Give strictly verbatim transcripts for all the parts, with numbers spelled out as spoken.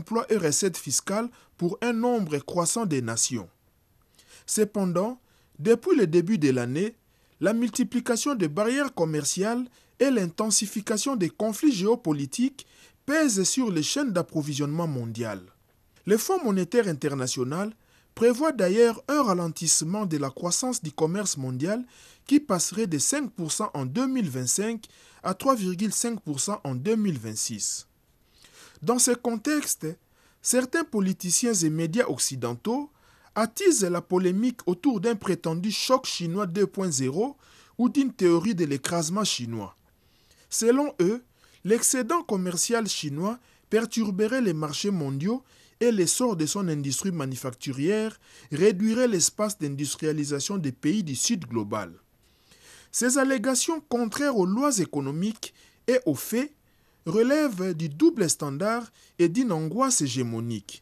d'emplois et recettes fiscales pour un nombre croissant de nations. Cependant, depuis le début de l'année, la multiplication des barrières commerciales et l'intensification des conflits géopolitiques pèsent sur les chaînes d'approvisionnement mondiales. Le Fonds monétaire international prévoit d'ailleurs un ralentissement de la croissance du commerce mondial qui passerait de cinq pour cent en deux mille vingt-cinq à trois virgule cinq pour cent en deux mille vingt-six. Dans ce contexte, certains politiciens et médias occidentaux attisent la polémique autour d'un prétendu choc chinois deux point zéro ou d'une théorie de l'écrasement chinois. Selon eux, l'excédent commercial chinois perturberait les marchés mondiaux et l'essor de son industrie manufacturière réduirait l'espace d'industrialisation des pays du Sud global. Ces allégations contraires aux lois économiques et aux faits relèvent du double standard et d'une angoisse hégémonique.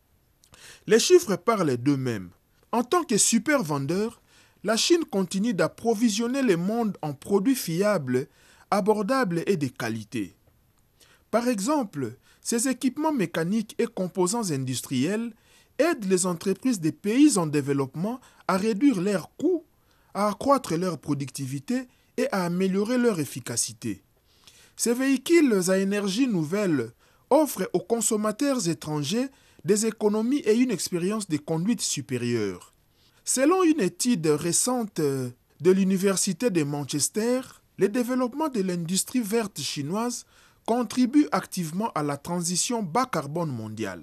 Les chiffres parlent d'eux-mêmes. En tant que super vendeur, la Chine continue d'approvisionner le monde en produits fiables, abordables et de qualité. Par exemple, ces équipements mécaniques et composants industriels aident les entreprises des pays en développement à réduire leurs coûts, à accroître leur productivité et à améliorer leur efficacité. Ces véhicules à énergie nouvelle offrent aux consommateurs étrangers des économies et une expérience de conduite supérieure. Selon une étude récente de l'Université de Manchester, le développement de l'industrie verte chinoise contribue activement à la transition bas carbone mondiale.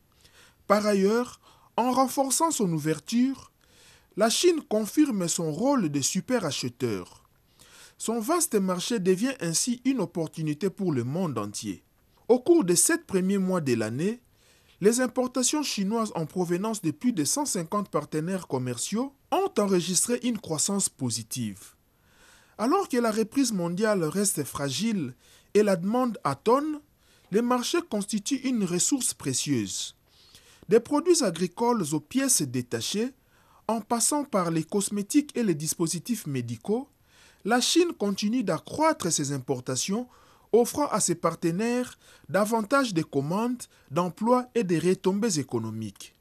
Par ailleurs, en renforçant son ouverture, la Chine confirme son rôle de superacheteur. Son vaste marché devient ainsi une opportunité pour le monde entier. Au cours des sept premiers mois de l'année, les importations chinoises en provenance de plus de cent cinquante partenaires commerciaux ont enregistré une croissance positive. Alors que la reprise mondiale reste fragile et la demande atone, les marchés constituent une ressource précieuse. Des produits agricoles aux pièces détachées, en passant par les cosmétiques et les dispositifs médicaux, la Chine continue d'accroître ses importations, offrant à ses partenaires davantage de commandes, d'emplois et de retombées économiques.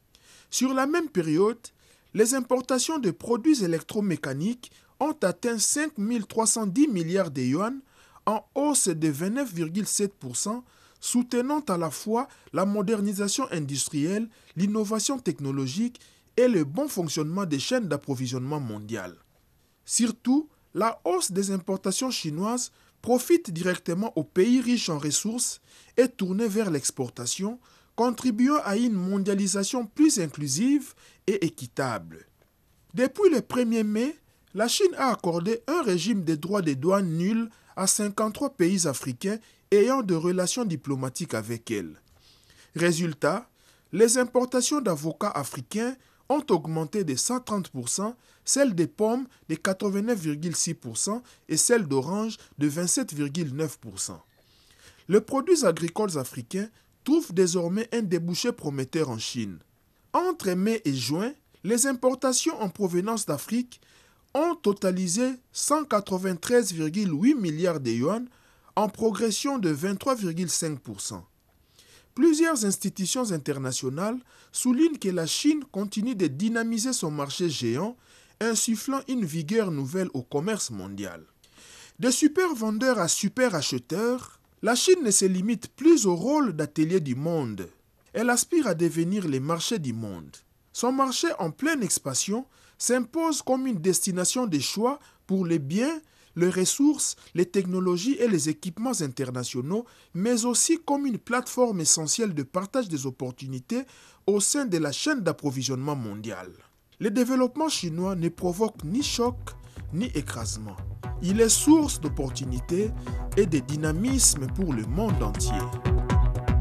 Sur la même période, les importations de produits électromécaniques ont atteint cinq mille trois cent dix milliards de yuan, en hausse de vingt-neuf virgule sept pour cent, soutenant à la fois la modernisation industrielle, l'innovation technologique et le bon fonctionnement des chaînes d'approvisionnement mondiales. Surtout, la hausse des importations chinoises profite directement aux pays riches en ressources et tournés vers l'exportation, contribuant à une mondialisation plus inclusive et équitable. Depuis le premier mai, la Chine a accordé un régime de droits de douane nul à cinquante-trois pays africains ayant de relations diplomatiques avec elle. Résultat, les importations d'avocats africains ont augmenté de cent trente pour cent, celles des pommes de quatre-vingt-neuf virgule six pour cent et celles d'oranges de vingt-sept virgule neuf pour cent. Les produits agricoles africains trouvent désormais un débouché prometteur en Chine. Entre mai et juin, les importations en provenance d'Afrique ont totalisé cent quatre-vingt-treize virgule huit milliards de yuan, en progression de vingt-trois virgule cinq pour cent. Plusieurs institutions internationales soulignent que la Chine continue de dynamiser son marché géant, insufflant une vigueur nouvelle au commerce mondial. De super vendeurs à super acheteurs, la Chine ne se limite plus au rôle d'atelier du monde. Elle aspire à devenir le marché du monde. Son marché en pleine expansion s'impose comme une destination de choix pour les biens, les ressources, les technologies et les équipements internationaux, mais aussi comme une plateforme essentielle de partage des opportunités au sein de la chaîne d'approvisionnement mondiale. Le développement chinois ne provoque ni choc ni écrasement. Il est source d'opportunités et de dynamisme pour le monde entier.